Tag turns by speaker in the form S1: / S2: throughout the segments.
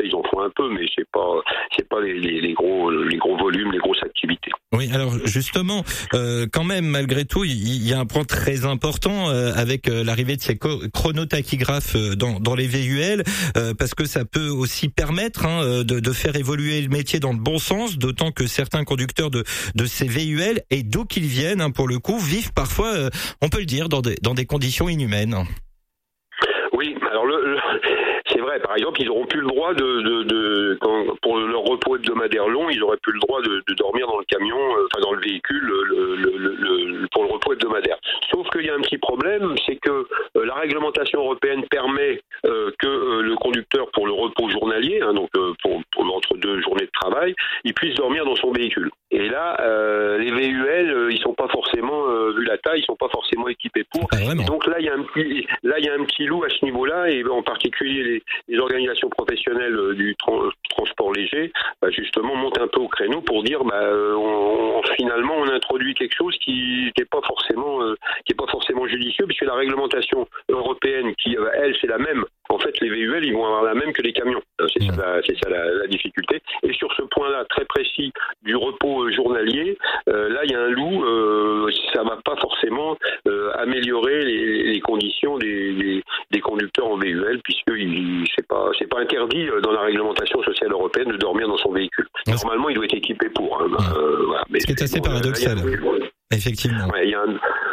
S1: ils en font un peu, mais c'est pas les gros volumes, les grosses activités.
S2: Oui, alors justement, quand même, malgré tout, il y a un point très important avec l'arrivée de ces chronotachygraphes dans les VUL, parce que ça peut aussi permettre de faire évoluer le métier dans le bon sens, d'autant que certains conducteurs de ces VUL, et d'où qu'ils viennent, pour le coup, vivent parfois, on peut le dire, dans des conditions inhumaines.
S1: Oui, alors c'est vrai. Par exemple, ils n'auront plus le droit pour leur repos hebdomadaire long, ils n'auraient plus le droit de dormir dans le camion, dans le véhicule, pour le repos hebdomadaire. Sauf qu'il y a un petit problème, c'est que la réglementation européenne permet que le conducteur, pour le repos journalier, donc pour entre deux journées de travail, il puisse dormir dans son véhicule. Et là, les VUL, ils sont pas forcément, vu la taille, ils sont pas forcément équipés pour. Et donc là, il y a un petit loup à ce niveau-là, et en particulier les organisations professionnelles du transport léger, justement, montent un peu au créneau pour dire, finalement, on introduit quelque chose qui n'est pas forcément judicieux, puisque la réglementation européenne, qui elle, c'est la même. En fait, les VUL, ils vont avoir la même que les camions. C'est ça la difficulté. Et sur ce point-là, très précis du repos journalier, là, il y a un loup. Ça va pas forcément améliorer les conditions des conducteurs en VUL, puisque c'est pas interdit dans la réglementation sociale européenne de dormir dans son véhicule. Normalement, il doit être équipé pour. Voilà. Mais
S2: ce qui est assez paradoxal. Effectivement.
S1: Ouais, il y a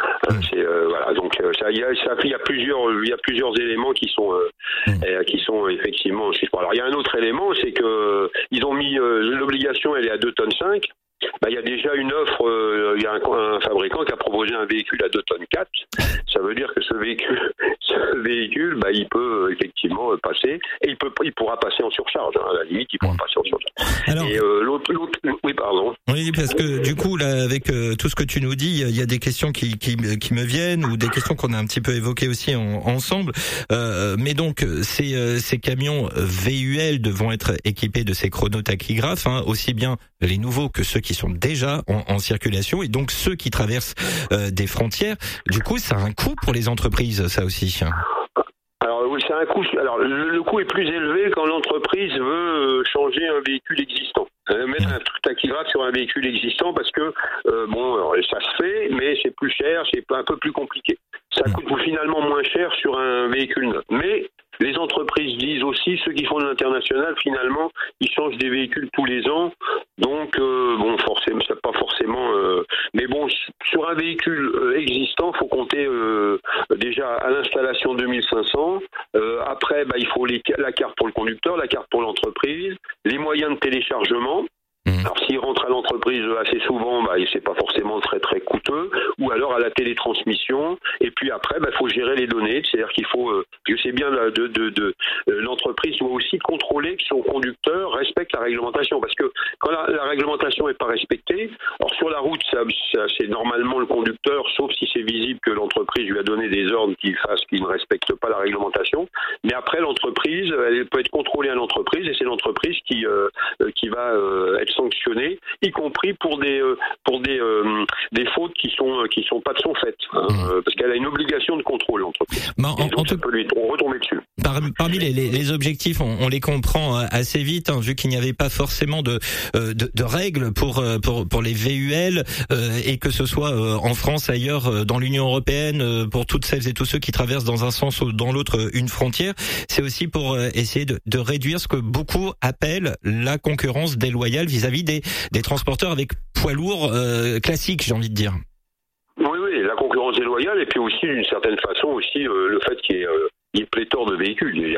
S1: donc il y a plusieurs éléments qui sont effectivement. Alors il y a un autre élément, c'est que ils ont mis l'obligation, elle est à 2,5 tonnes. Il y a déjà une offre, il y a un fabricant qui a proposé un véhicule à 2,4 tonnes. Ça veut dire que ce véhicule, il peut effectivement passer, et il pourra passer en surcharge. À la limite, il pourra passer en surcharge.
S2: Alors,
S1: et l'autre, oui, pardon.
S2: Oui, parce que du coup, là, avec tout ce que tu nous dis, il y a des questions qui me viennent, ou des questions qu'on a un petit peu évoquées aussi ensemble. Mais donc, ces camions VUL devront être équipés de ces chronotachygraphes, aussi bien les nouveaux que ceux qui sont déjà en circulation, et donc ceux qui traversent des frontières. Du coup, ça a un coût pour les entreprises, ça aussi.
S1: Alors oui, c'est un coût. Alors le coût est plus élevé quand l'entreprise veut changer un véhicule existant. Mettre un tachygraphe sur un véhicule existant, parce que ça se fait, mais c'est plus cher, c'est un peu plus compliqué. Ça coûte finalement moins cher sur un véhicule neuf. Mais les entreprises disent aussi, ceux qui font de l'international, finalement, ils changent des véhicules tous les ans. Donc, forcément, c'est pas forcément. Mais bon, sur un véhicule existant, faut compter déjà à l'installation 2500. Après, il faut la carte pour le conducteur, la carte pour l'entreprise, les moyens de téléchargement. Alors s'il rentre à l'entreprise assez souvent, c'est pas forcément très très coûteux, ou alors à la télétransmission. Et puis après, faut gérer les données, c'est-à-dire qu'il faut, je sais bien, l'entreprise doit aussi contrôler que son conducteur respecte la réglementation, parce que quand la réglementation est pas respectée, alors sur la route, ça c'est normalement le conducteur, sauf si c'est visible que l'entreprise lui a donné des ordres qu'il ne respecte pas la réglementation. Mais après, l'entreprise, elle peut être contrôlée à l'entreprise, et c'est l'entreprise qui va être sanctionnée, y compris pour des fautes qui sont pas de son fait, parce qu'elle a une obligation de contrôle, l'entreprise. Donc ça peut lui retomber dessus.
S2: Parmi les objectifs, on les comprend assez vite, vu qu'il n'y avait pas forcément de règles pour les VUL, et que ce soit en France, ailleurs, dans l'Union européenne, pour toutes celles et tous ceux qui traversent dans un sens ou dans l'autre une frontière. C'est aussi pour essayer de réduire ce que beaucoup appellent la concurrence déloyale vis-à-vis des transporteurs avec poids lourds classiques, j'ai envie de dire.
S1: Oui, la concurrence déloyale, et puis aussi d'une certaine façon aussi le fait qu'il y ait pléthore de véhicules. Il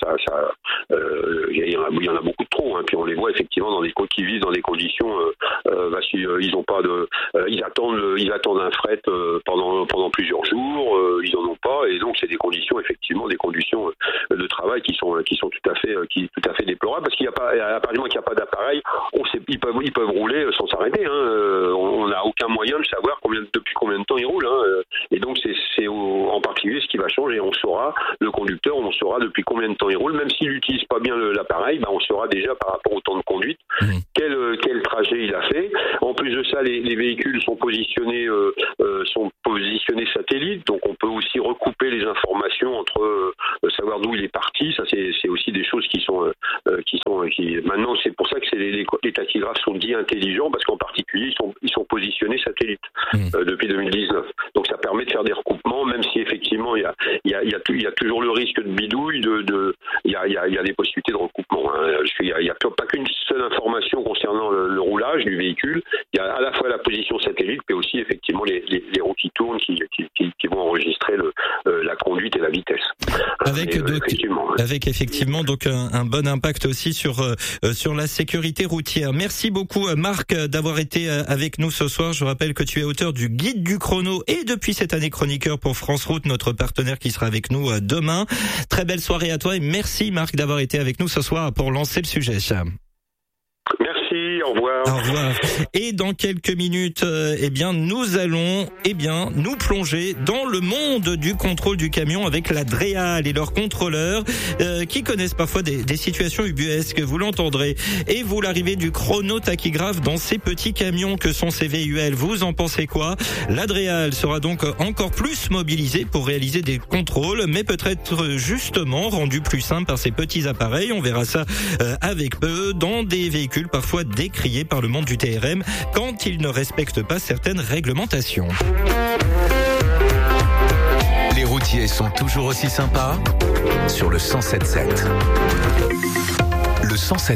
S1: y en a beaucoup trop, puis on les voit effectivement qui vivent dans des conditions ils ont pas ils attendent un fret pendant plusieurs jours, ils en ont pas, et donc c'est des conditions de travail qui sont tout à fait déplorables, parce qu'il y a partir du moment qu'il n'y a pas d'appareil, ils peuvent rouler sans s'arrêter. On n'a aucun moyen de savoir depuis combien de temps ils roulent. Et donc c'est en particulier ce qui va changer. On saura, le conducteur, on saura depuis combien de temps il roule, même s'il n'utilise pas bien l'appareil, on saura déjà par rapport au temps de conduite quel trajet il a fait. En plus de ça, les véhicules sont positionnés satellites, donc on peut aussi recouper les informations entre savoir d'où il est parti. Ça c'est aussi des choses qui maintenant c'est pour ça que les tachygraphes sont dits intelligents, parce qu'en particulier ils sont positionnés satellites depuis 2019. Donc ça permet de faire des recoupements, même si effectivement il y a toujours le risque de bidouille, il y a des possibilités de recoupement. Il y a pas qu'une seule information concernant le roulage du véhicule. Il y a à la fois la position satellite, mais aussi effectivement les roues qui tournent, qui vont enregistrer la conduite et la vitesse.
S2: Avec effectivement donc un bon impact aussi sur la sécurité routière. Merci beaucoup Marc d'avoir été avec nous ce soir. Je rappelle que tu es auteur du guide du chrono et depuis cette année chroniqueur pour France Route, notre partenaire qui sera avec nous demain. Très belle soirée à toi et merci Marc d'avoir été avec nous ce soir pour lancer le sujet.
S1: Merci, au revoir.
S2: Au revoir. Et dans quelques minutes, nous allons, nous plonger dans le monde du contrôle du camion avec la DREAL et leurs contrôleurs, qui connaissent parfois des situations ubuesques, vous l'entendrez. Et vous, l'arrivée du chronotachygraphe dans ces petits camions que sont ces VUL, vous en pensez quoi? La DREAL sera donc encore plus mobilisée pour réaliser des contrôles, mais peut-être justement rendu plus simple par ces petits appareils. On verra ça avec eux dans des véhicules parfois décriés par le monde du TRM quand ils ne respectent pas certaines réglementations.
S3: Les routiers sont toujours aussi sympas sur le 107.7. Le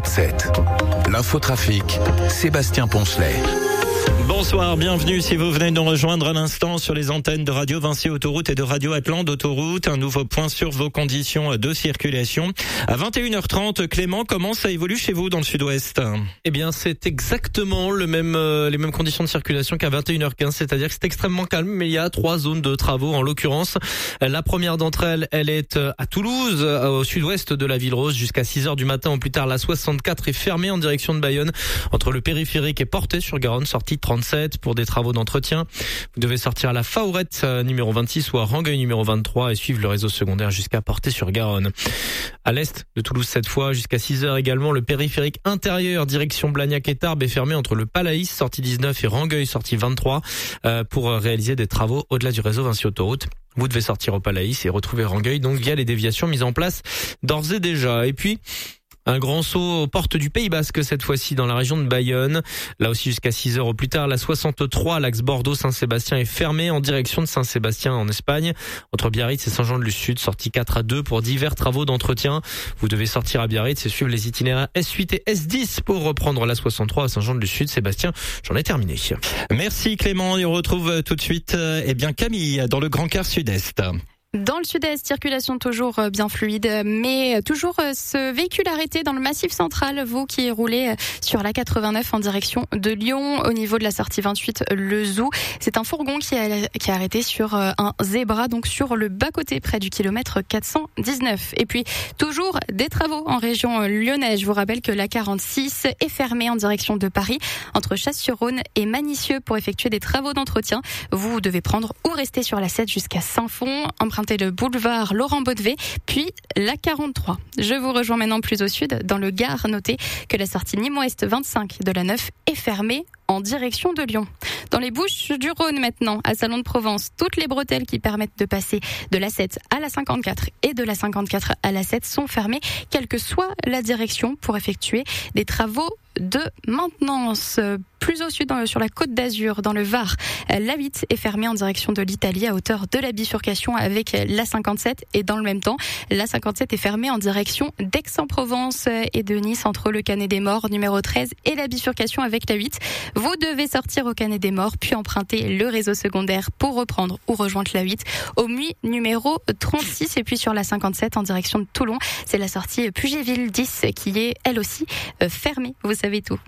S3: 107.7, l'infotrafic, Sébastien Poncelet.
S2: Bonsoir, bienvenue si vous venez de nous rejoindre à l'instant sur les antennes de Radio Vinci Autoroute et de Radio Atlante Autoroute. Un nouveau point sur vos conditions de circulation. À 21h30, Clément, comment ça évolue chez vous dans le sud-ouest?
S4: C'est exactement les mêmes conditions de circulation qu'à 21h15, c'est-à-dire que c'est extrêmement calme, mais il y a 3 zones de travaux en l'occurrence. La première d'entre elles, elle est à Toulouse, au sud-ouest de la Ville Rose, jusqu'à 6h du matin. Au plus tard, la 64 est fermée en direction de Bayonne, entre le périphérique et Portet-sur-Garonne, sortie 37 pour des travaux d'entretien. Vous devez sortir à la Faourette numéro 26 ou à Rangueil numéro 23 et suivre le réseau secondaire jusqu'à Portet-sur-Garonne. À l'est de Toulouse cette fois, jusqu'à 6h également, le périphérique intérieur direction Blagnac et Tarbes est fermé entre le Palaïs, sortie 19 et Rangueil, sortie 23 pour réaliser des travaux au-delà du réseau Vinci Autoroute. Vous devez sortir au Palaïs et retrouver Rangueil donc via les déviations mises en place d'ores et déjà. Et puis un grand saut aux portes du Pays Basque cette fois-ci dans la région de Bayonne. Là aussi jusqu'à 6h au plus tard, la 63, l'axe Bordeaux-Saint-Sébastien est fermée en direction de Saint-Sébastien en Espagne. Entre Biarritz et Saint-Jean-de-Luz-Sud, sortie 4 à 2 pour divers travaux d'entretien. Vous devez sortir à Biarritz et suivre les itinéraires S8 et S10 pour reprendre la 63 à Saint-Jean-de-Luz-Sud. Sébastien, j'en ai terminé.
S2: Merci Clément et on retrouve tout de suite Camille dans le Grand Quart Sud-Est.
S5: Dans le sud-est, circulation toujours bien fluide, mais toujours ce véhicule arrêté dans le Massif central, vous qui roulez sur la 89 en direction de Lyon, au niveau de la sortie 28, le Zou. C'est un fourgon qui est arrêté sur un zébra, donc sur le bas-côté, près du kilomètre 419. Et puis, toujours des travaux en région lyonnaise. Je vous rappelle que la 46 est fermée en direction de Paris, entre Chasse-sur-Rhône et Manicieux, pour effectuer des travaux d'entretien. Vous devez prendre ou rester sur la 7 jusqu'à Saint-Fond, le boulevard Laurent Baudevet, puis la 43. Je vous rejoins maintenant plus au sud, dans le Gard. Notez que la sortie Nîmes-Ouest 25 de la 9 est fermée en direction de Lyon. Dans les Bouches-du-Rhône maintenant, à Salon de Provence, toutes les bretelles qui permettent de passer de la 7 à la 54 et de la 54 à la 7 sont fermées, quelle que soit la direction, pour effectuer des travaux de maintenance. Plus au sud, sur la Côte d'Azur, dans le Var, la 8 est fermée en direction de l'Italie à hauteur de la bifurcation avec la 57, et dans le même temps, la 57 est fermée en direction d'Aix-en-Provence et de Nice, entre le Canet des Morts numéro 13 et la bifurcation avec la 8. Vous devez sortir au Canet des Morts puis emprunter le réseau secondaire pour reprendre ou rejoindre la 8 au MUI numéro 36. Et puis sur la 57 en direction de Toulon, c'est la sortie Puget-Ville 10 qui est elle aussi fermée. Vous savez tout.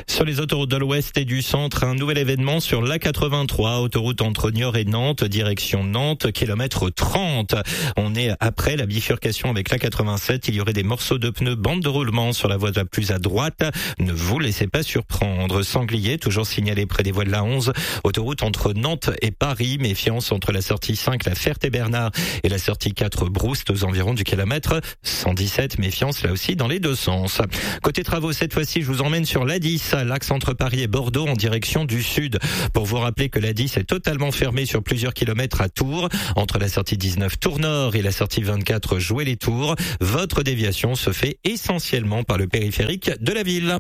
S2: Sur les autoroutes de l'Ouest et du Centre, un nouvel événement sur l'A83, autoroute entre Niort et Nantes, direction Nantes, kilomètre 30. On est après la bifurcation avec l'A87. Il y aurait des morceaux de pneus, bande de roulement sur la voie la plus à droite. Ne vous laissez pas surprendre. Sanglier, toujours signalé près des voies de la 11. Autoroute entre Nantes et Paris. Méfiance entre la sortie 5, la Ferté-Bernard, et la sortie 4, Broust, aux environs du kilomètre 117. Méfiance là aussi dans les deux sens. Côté travaux, cette fois-ci, je vous emmène sur l'A10, l'axe entre Paris et Bordeaux en direction du sud. Pour vous rappeler que l'A10 est totalement fermée sur plusieurs kilomètres à Tours. Entre la sortie 19 Tours-Nord et la sortie 24 Joué-les-Tours, votre déviation se fait essentiellement par le périphérique de la ville.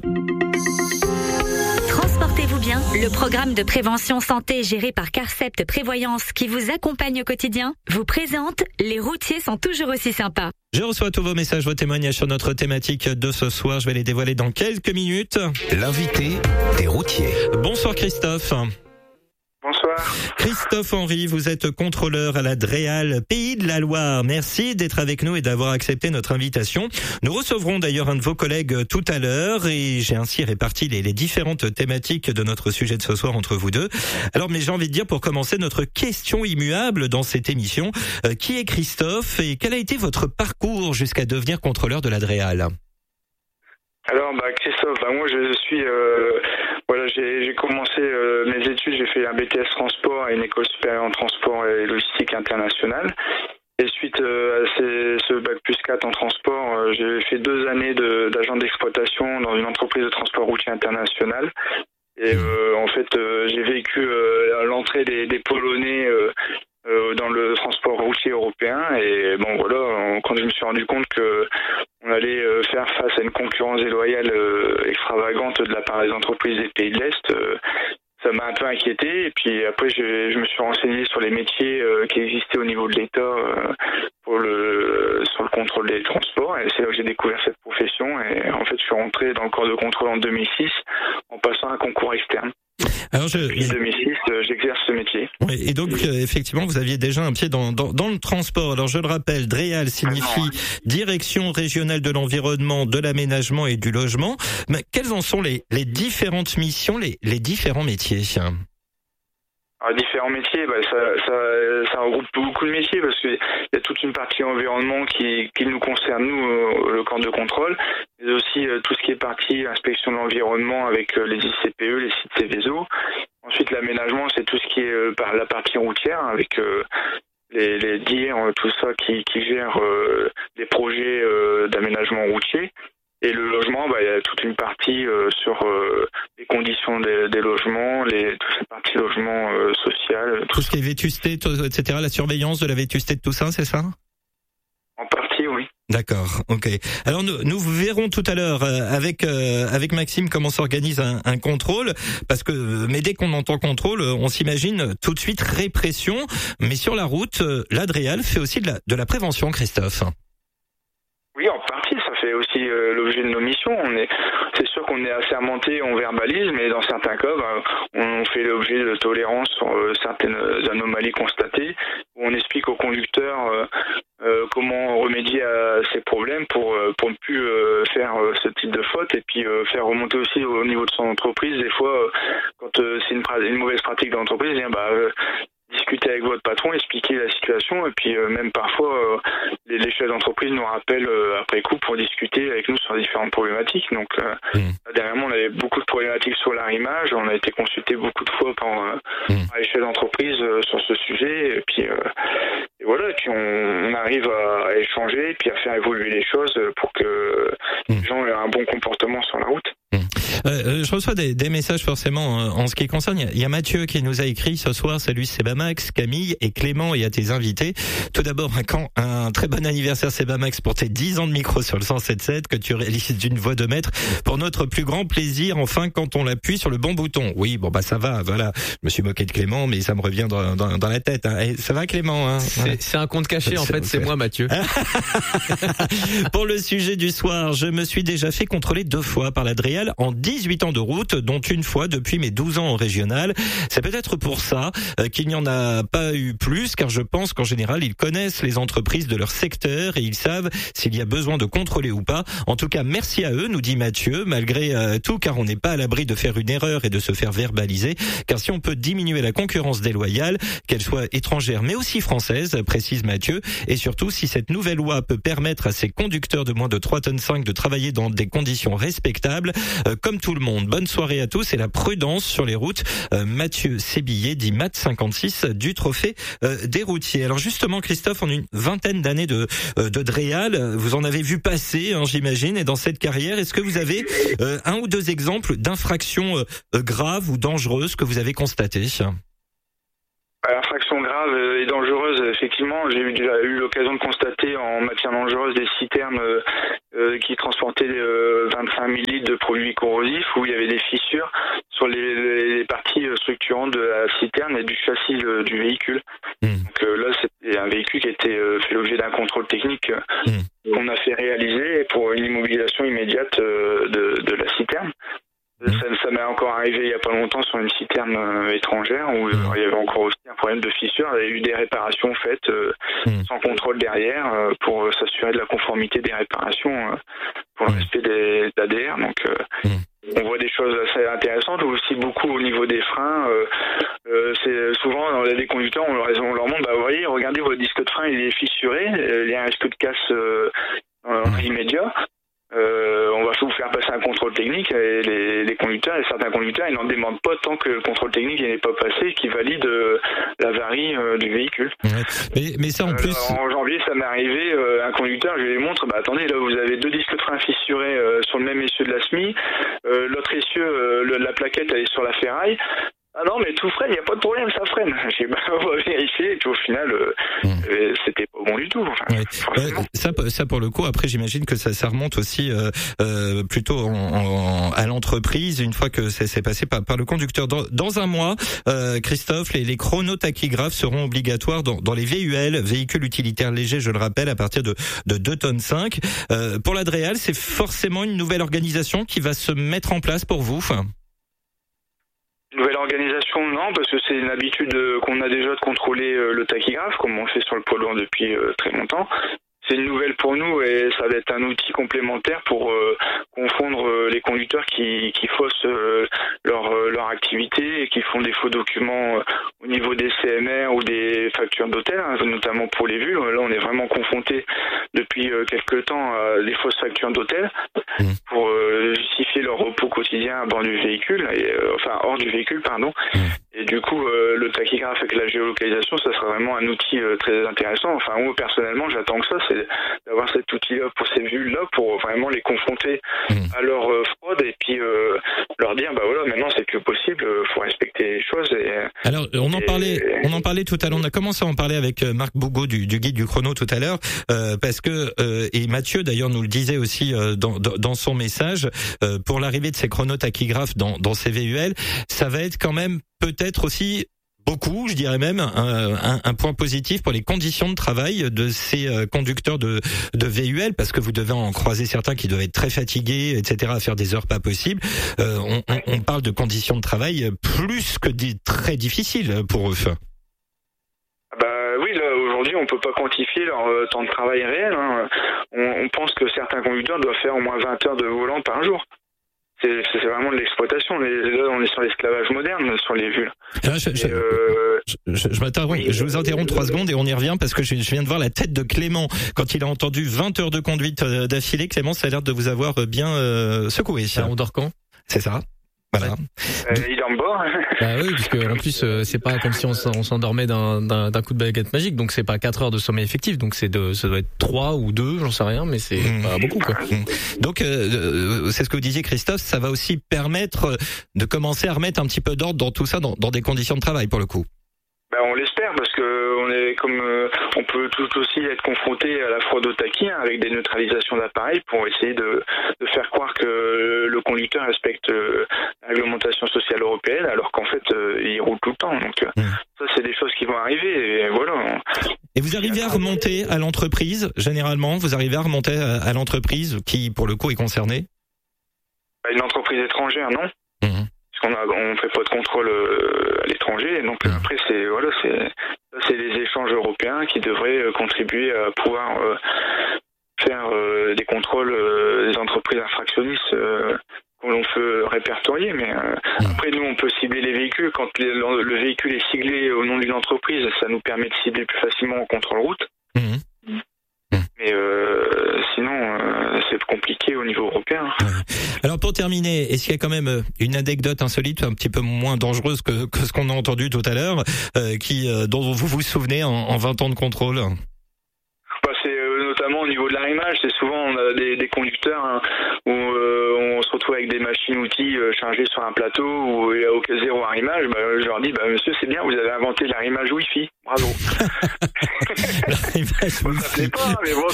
S6: Transportez-vous bien, le programme de prévention santé géré par Carcept Prévoyance qui vous accompagne au quotidien vous présente « Les routiers sont toujours aussi sympas ».
S2: Je reçois tous vos messages, vos témoignages sur notre thématique de ce soir. Je vais les dévoiler dans quelques minutes.
S3: L'invité des routiers.
S2: Bonsoir Christophe.
S7: Bonsoir.
S2: Christophe Henry, vous êtes contrôleur à la Dreal, Pays de la Loire. Merci d'être avec nous et d'avoir accepté notre invitation. Nous recevrons d'ailleurs un de vos collègues tout à l'heure et j'ai ainsi réparti les différentes thématiques de notre sujet de ce soir entre vous deux. Alors, mais j'ai envie de dire pour commencer notre question immuable dans cette émission, qui est Christophe et quel a été votre parcours jusqu'à devenir contrôleur de la Dreal ?
S7: Alors, Christophe, moi je suis, j'ai commencé mes études, j'ai fait un BTS transport à une école supérieure en transport et logistique internationale. Et suite à ce bac plus 4 en transport, j'ai fait 2 années d'agent d'exploitation dans une entreprise de transport routier international. Et en fait, j'ai vécu à l'entrée des Polonais dans le transport routier européen. Et quand je me suis rendu compte que on allait faire face à une concurrence déloyale extravagante de la part des entreprises des pays de l'Est, ça m'a un peu inquiété. Et puis après, je me suis renseigné sur les métiers qui existaient au niveau de l'État sur le contrôle des transports. Et c'est là que j'ai découvert cette profession. Et en fait, je suis rentré dans le corps de contrôle en 2006 en passant un concours externe.
S2: Alors
S7: depuis 2006, j'exerce ce métier.
S2: Oui, et donc effectivement, vous aviez déjà un pied dans le transport. Alors je le rappelle, Dreal signifie Direction régionale de l'environnement, de l'aménagement et du logement. Mais quelles en sont les différentes missions, les différents métiers ?
S7: Alors, différents métiers, ça regroupe beaucoup de métiers parce qu'il y a toute une partie environnement qui nous concerne, nous, le corps de contrôle, mais aussi tout ce qui est partie inspection de l'environnement avec les ICPE, les sites Céveso. Ensuite, l'aménagement, c'est tout ce qui est par la partie routière avec les DIR, tout ça qui gère des projets d'aménagement routier. Et le logement, il y a toute une partie sur les conditions des logements, toute cette partie logement social.
S2: Tout ce qui est vétusté, etc., la surveillance de la vétusté de tout ça, c'est ça ?
S7: En partie, oui.
S2: D'accord, ok. Alors nous verrons tout à l'heure avec Maxime comment s'organise un contrôle, parce que mais dès qu'on entend contrôle, on s'imagine tout de suite répression. Mais sur la route, la Dreal fait aussi de la prévention, Christophe.
S7: Oui, en partie, ça fait aussi l'objet de nos missions. C'est sûr qu'on est assermenté, on verbalise, mais dans certains cas, on fait l'objet de tolérance sur certaines anomalies constatées, où on explique aux conducteurs comment remédier à ces problèmes pour ne plus faire ce type de faute, et puis faire remonter aussi au niveau de son entreprise. Des fois, quand c'est une mauvaise pratique de l'entreprise, discuter avec votre patron, expliquer la situation, et puis même parfois les chefs d'entreprise nous rappellent après coup pour discuter avec nous sur différentes problématiques. Donc dernièrement, on avait beaucoup de problématiques sur l'arrimage, on a été consulté beaucoup de fois par les chefs d'entreprise sur ce sujet, et puis et puis on arrive à échanger et puis à faire évoluer les choses pour que les gens aient un bon comportement sur la route.
S2: Je reçois des messages forcément en ce qui concerne. Il y a Mathieu qui nous a écrit ce soir. Salut Sebamax, Camille et Clément et à tes invités. Tout d'abord, un très bon anniversaire Sebamax pour tes 10 ans de micro sur le 107.7 que tu réalises d'une voix de maître pour notre plus grand plaisir. Enfin, quand on appuie sur le bon bouton. Oui, ça va. Voilà. Je me suis moqué de Clément, mais ça me revient dans la tête. Hein. Et ça va Clément hein
S4: C'est un compte caché en fait. C'est moi Mathieu.
S2: Pour le sujet du soir, je me suis déjà fait contrôler 2 fois par la Dreal. déloyale en 18 ans de route, dont une fois depuis mes 12 ans en régional. C'est peut-être pour ça qu'il n'y en a pas eu plus, car je pense qu'en général, ils connaissent les entreprises de leur secteur et ils savent s'il y a besoin de contrôler ou pas. En tout cas, merci à eux, nous dit Mathieu, malgré tout, car on n'est pas à l'abri de faire une erreur et de se faire verbaliser, car si on peut diminuer la concurrence déloyale, qu'elle soit étrangère mais aussi française, précise Mathieu, et surtout si cette nouvelle loi peut permettre à ces conducteurs de moins de 3,5 tonnes de travailler dans des conditions respectables, comme tout le monde. Bonne soirée à tous et la prudence sur les routes. Mathieu Sébillet dit Mat 56 du trophée des routiers. Alors justement, Christophe, en une vingtaine d'années de Dréal, vous en avez vu passer, j'imagine, et dans cette carrière, est-ce que vous avez un ou deux exemples d'infractions graves ou dangereuses que vous avez constatées?
S7: Infraction grave et dangereuse, effectivement, j'ai déjà eu l'occasion de constater en matière dangereuse des citernes qui transportaient 25 000 litres de produits corrosifs où il y avait des fissures sur les parties structurantes de la citerne et du châssis du véhicule. Donc là, c'était un véhicule qui était fait l'objet d'un contrôle technique qu'on a fait réaliser pour une immobilisation immédiate de la citerne. Ça m'est encore arrivé il n'y a pas longtemps sur une citerne étrangère où il y avait encore aussi un problème de fissure. Il y a eu des réparations faites sans contrôle derrière pour s'assurer de la conformité des réparations pour le respect des ADR. Donc on voit des choses assez intéressantes, aussi beaucoup au niveau des freins. C'est souvent dans les conducteurs, on leur montre, vous voyez, regardez votre disque de frein, il est fissuré, il y a un risque de casse immédiat. On va vous faire passer un contrôle technique et les conducteurs et certains conducteurs ils n'en demandent pas tant que le contrôle technique n'est pas passé qui valide l'avarie du véhicule.
S2: Mais ça en plus
S7: en janvier ça m'est arrivé, un conducteur je lui montre attendez là vous avez deux disques de frein fissurés sur le même essieu de la SMI, l'autre essieu la plaquette elle est sur la ferraille. Ah non, mais tout freine, il n'y a pas de problème, ça freine. J'ai on va vérifier, et puis au final, c'était pas bon du tout.
S2: Ça pour le coup, après j'imagine que ça remonte aussi plutôt à l'entreprise, une fois que c'est passé par le conducteur. Dans un mois, Christophe, les chronotachygraphes seront obligatoires dans les VUL, véhicules utilitaires légers, je le rappelle, à partir de 2,5 tonnes. Pour la Dréal, c'est forcément une nouvelle organisation qui va se mettre en place pour vous.
S7: Nouvelle organisation, non, parce que c'est une habitude qu'on a déjà de contrôler le tachygraphe, comme on le fait sur le poids lourd depuis très longtemps. C'est une nouvelle pour nous et ça va être un outil complémentaire pour confondre les conducteurs qui faussent leur activité et qui font des faux documents au niveau des CMR ou des factures d'hôtel, notamment pour les vues. Là, on est vraiment confronté depuis quelques temps à des fausses factures d'hôtel pour justifier leur repos quotidien à bord du véhicule, hors du véhicule, pardon. Et du coup, le tachygraphe avec la géolocalisation, ça sera vraiment un outil très intéressant. Enfin, moi, personnellement, j'attends que ça, c'est d'avoir cet outil-là pour ces vues-là, pour vraiment les confronter à leur fraude et puis leur dire, voilà, maintenant, c'est plus possible, faut respecter les choses.
S2: Alors, on en parlait tout à l'heure, on a commencé à en parler avec Marc Bougaud du guide du chrono tout à l'heure, parce que, et Mathieu d'ailleurs nous le disait aussi dans son message, pour l'arrivée de ces chronotachygraphes dans ces VUL, ça va être quand même peut-être aussi beaucoup, je dirais même, un point positif pour les conditions de travail de ces conducteurs de VUL, parce que vous devez en croiser certains qui doivent être très fatigués, etc., à faire des heures pas possibles. On parle de conditions de travail plus que très difficiles pour eux.
S7: Oui, là, aujourd'hui, on peut pas quantifier leur temps de travail réel. On pense que certains conducteurs doivent faire au moins 20 heures de volant par jour. C'est vraiment de l'exploitation. Là, on est sur l'esclavage moderne, sur les vues.
S2: Je m'interromps. Oui, je vous interromps 3 secondes et on y revient parce que je viens de voir la tête de Clément quand il a entendu 20 heures de conduite d'affilée. Clément, ça a l'air de vous avoir bien secoué.
S4: On dort quand ?
S2: C'est ça. Voilà.
S7: Il dort bord.
S4: Oui, parce que en plus c'est pas comme si on s'endormait d'un coup de baguette magique, donc c'est pas 4 heures de sommeil effectif, donc ça doit être 3 ou 2, j'en sais rien, mais c'est pas beaucoup quoi.
S2: Donc c'est ce que vous disiez Christophe, ça va aussi permettre de commencer à remettre un petit peu d'ordre dans tout ça, dans des conditions de travail pour le coup.
S7: On l'espère parce que on peut tout aussi être confronté à la fraude au taquis avec des neutralisations d'appareils pour essayer de faire croire que le conducteur respecte la réglementation sociale européenne alors qu'en fait il roule tout le temps. Donc ça c'est des choses qui vont arriver et voilà.
S2: Et vous arrivez à remonter à l'entreprise généralement, vous arrivez à remonter à l'entreprise qui pour le coup est concernée?
S7: Une entreprise étrangère, non. Parce on fait pas de contrôle à l'étranger, et donc après c'est les échanges européens qui devraient contribuer à pouvoir faire des contrôles des entreprises infractionnistes qu'on peut répertorier, mais après nous on peut cibler les véhicules quand le véhicule est siglé au nom d'une entreprise, ça nous permet de cibler plus facilement au contrôle route. Mais sinon c'est compliqué au niveau européen.
S2: Alors pour terminer, est-ce qu'il y a quand même une anecdote insolite, un petit peu moins dangereuse que ce qu'on a entendu tout à l'heure, dont vous vous souvenez en 20 ans de contrôle?
S7: C'est notamment au niveau de l'arrimage, c'est souvent on a des conducteurs où on se retrouve avec des machines-outils chargées sur un plateau où il n'y a zéro arrimage. Je leur dis, monsieur, c'est bien, vous avez inventé l'arrimage Wi-Fi. Bravo.
S2: L'arrimage Wi-Fi.
S7: Ça plaît pas, mais bon,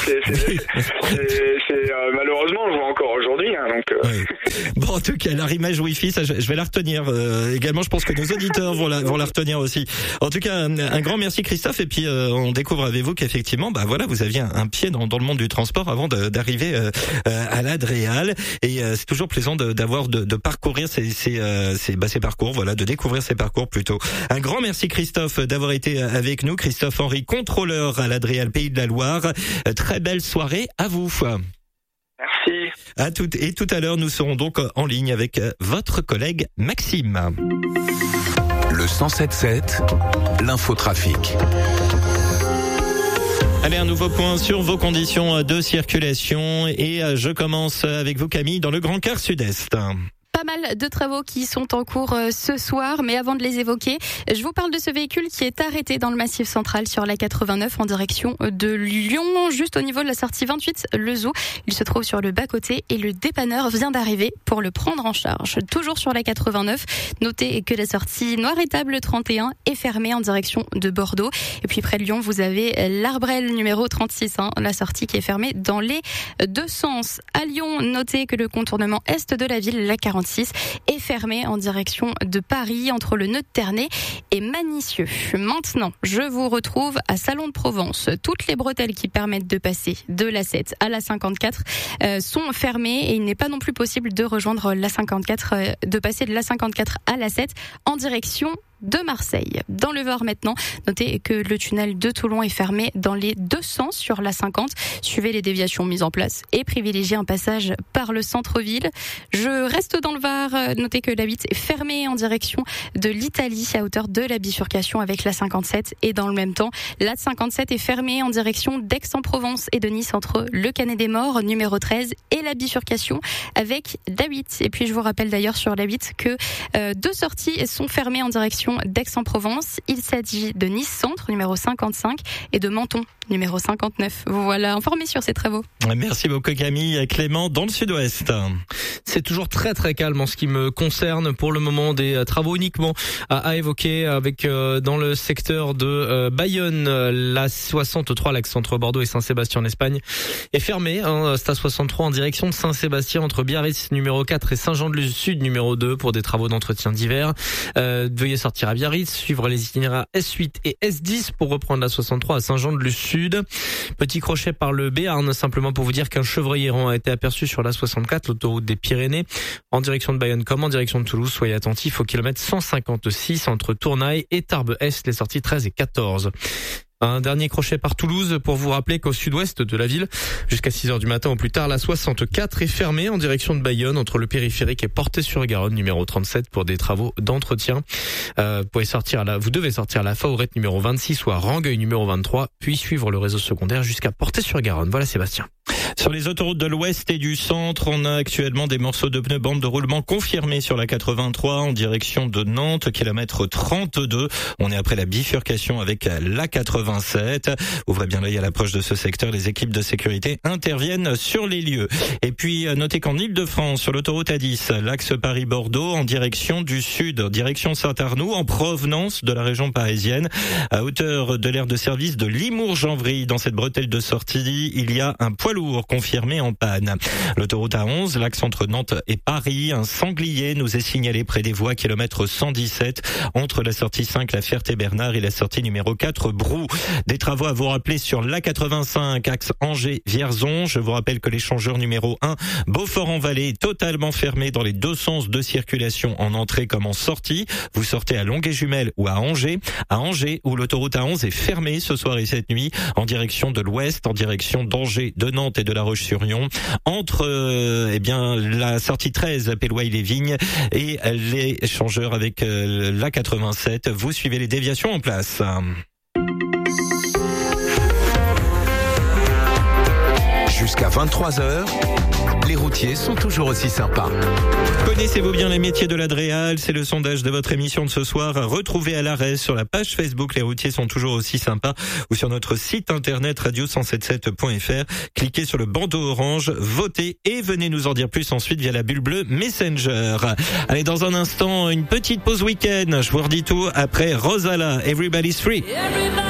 S7: c'est malheureusement, on le voit encore aujourd'hui.
S2: Oui. Bon, en tout cas, l'arrimage Wi-Fi, ça, je vais la retenir également. Je pense que nos auditeurs vont la retenir aussi. En tout cas, un grand merci Christophe. Et puis, on découvre avec vous qu'effectivement, vous aviez un pied dans le monde du transport avant d'arriver à l'Adréal. Et c'est toujours plaisant de parcourir ces parcours, de découvrir ces parcours plutôt. Un grand merci Christophe d'avoir été avec nous. Christophe Henry, contrôleur à l'Adréal Pays de la Loire. Très belle soirée à vous.
S7: Merci.
S2: À toutes et tout à l'heure, nous serons donc en ligne avec votre collègue Maxime.
S3: Le 107.7, l'infotrafic.
S2: Allez, un nouveau point sur vos conditions de circulation et je commence avec vous Camille dans le Grand Quart Sud-Est.
S5: Pas mal de travaux qui sont en cours ce soir, mais avant de les évoquer, je vous parle de ce véhicule qui est arrêté dans le Massif central sur la 89 en direction de Lyon, juste au niveau de la sortie 28, le Zoo. Il se trouve sur le bas-côté et le dépanneur vient d'arriver pour le prendre en charge. Toujours sur la 89, notez que la sortie Noir-Étable 31 est fermée en direction de Bordeaux. Et puis près de Lyon, vous avez l'Arbrel numéro 36, la sortie qui est fermée dans les deux sens. À Lyon, notez que le contournement est de la ville, la 46, est fermé en direction de Paris entre le nœud de Ternay et Manicieux. Maintenant, je vous retrouve à Salon de Provence. Toutes les bretelles qui permettent de passer de la 7 à la 54 sont fermées et il n'est pas non plus possible de rejoindre la 54, de passer de la 54 à la 7 en direction de Marseille. Dans le Var maintenant, notez que le tunnel de Toulon est fermé dans les deux sens sur la 50. Suivez les déviations mises en place et privilégiez un passage par le centre-ville. Je reste dans le Var, notez que la 8 est fermée en direction de l'Italie à hauteur de la bifurcation avec la 57 et dans le même temps, la 57 est fermée en direction d'Aix-en-Provence et de Nice entre le Canet des Morts numéro 13 et la bifurcation avec la 8. Et puis je vous rappelle d'ailleurs sur la 8 que deux sorties sont fermées en direction d'Aix-en-Provence. Il s'agit de Nice Centre, numéro 55, et de Menton, numéro 59. Vous voilà informé sur ces travaux.
S2: Merci beaucoup Camille. Clément, dans le Sud-Ouest.
S4: C'est toujours très très calme en ce qui me concerne pour le moment, des travaux uniquement à évoquer avec dans le secteur de Bayonne, la 63, l'axe entre Bordeaux et Saint-Sébastien en Espagne est fermée, c'est à 63 en direction de Saint-Sébastien entre Biarritz numéro 4 et Saint-Jean-de-Luz-Sud numéro 2 pour des travaux d'entretien divers. Veuillez sortir à Biarritz, suivre les itinéraires S8 et S10 pour reprendre la 63 à Saint-Jean-de-Luz-Sud. Petit crochet par le Béarn, simplement pour vous dire qu'un chevreuil errant a été aperçu sur la 64, l'autoroute des Pyrénées, en direction de Bayonne comme en direction de Toulouse. Soyez attentifs au kilomètre 156 entre Tournaille et Tarbes-Est, les sorties 13 et 14. Un dernier crochet par Toulouse pour vous rappeler qu'au sud-ouest de la ville, jusqu'à 6h du matin au plus tard, la 64 est fermée en direction de Bayonne entre le périphérique et Portet-sur-Garonne numéro 37 pour des travaux d'entretien. Vous devez sortir à la Faurette numéro 26 ou à Rangueil numéro 23, puis suivre le réseau secondaire jusqu'à Portet-sur-Garonne. Voilà Sébastien.
S2: Sur les autoroutes de l'Ouest et du Centre, on a actuellement des morceaux de pneus bande de roulement confirmés sur la 83 en direction de Nantes, kilomètre 32. On est après la bifurcation avec la 87. Ouvrez bien l'œil à l'approche de ce secteur. Les équipes de sécurité interviennent sur les lieux. Et puis, notez qu'en Ile-de-France, sur l'autoroute A10, l'axe Paris-Bordeaux, en direction du sud, direction Saint-Arnoux, en provenance de la région parisienne, à hauteur de l'aire de service de Limours-Janvry. Dans cette bretelle de sortie, il y a un poids lourd toujours confirmé en panne. L'autoroute A11, l'axe entre Nantes et Paris, un sanglier nous est signalé près des voies kilomètre 117 entre la sortie 5, la Ferté-Bernard et la sortie numéro 4, Brou. Des travaux à vous rappeler sur l'A85, axe Angers-Vierzon. Je vous rappelle que l'échangeur numéro 1, Beaufort-en-Vallée, est totalement fermé dans les deux sens de circulation en entrée comme en sortie. Vous sortez à Longuet-Jumelles ou à Angers. À Angers, où l'autoroute A11 est fermée ce soir et cette nuit, en direction de l'ouest, en direction d'Angers, de Nantes et de La Roche-sur-Yon, entre la sortie 13, Péloy-les-Vignes, et l'échangeur avec l'A87. Vous suivez les déviations en place.
S3: Jusqu'à 23h, les routiers sont toujours aussi sympas.
S2: Connaissez-vous bien les métiers de l'Adréal? C'est le sondage de votre émission de ce soir. Retrouvez à l'arrêt sur la page Facebook Les routiers sont toujours aussi sympas ou sur notre site internet radio177.fr. Cliquez sur le bandeau orange, votez et venez nous en dire plus ensuite via la bulle bleue Messenger. Allez, dans un instant, une petite pause week-end. Je vous redis tout après Rosala, Everybody's Free.